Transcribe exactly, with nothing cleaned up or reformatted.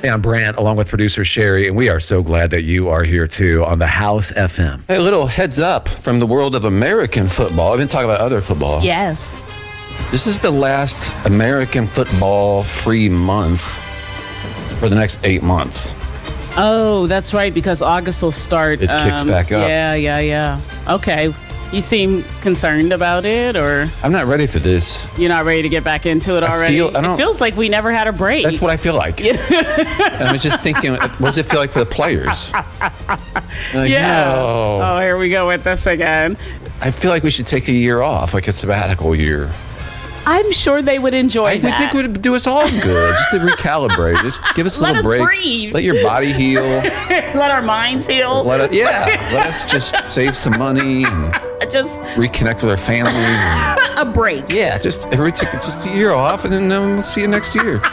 Hey, I'm Brant, along with producer Sherry, and we are so glad that you are here too on the House F M. Hey, a little heads up from the world of American football. I've been talking about other football. Yes. This is the last American football free month for the next eight months. Oh, that's right, because August will start. It kicks back up. Yeah, yeah, yeah. Okay. You seem concerned about it, or I'm not ready for this. you're not ready to get back into it I already? feel- I don't- It feels like we never had a break. That's what I feel like. And I was just thinking, what does it feel like for the players? Like, Yeah. no. Oh, here we go with this again. I feel like we should take a year off, like a sabbatical year. I'm sure they would enjoy I would that. think it would do us all good, just to recalibrate. Just give us a Let little us break. breathe. Let your body heal. Let our minds heal. Let us, yeah, let us just save some money and Just reconnect with our families. And, a break. yeah, just every take just a year off, and then um, we'll see you next year.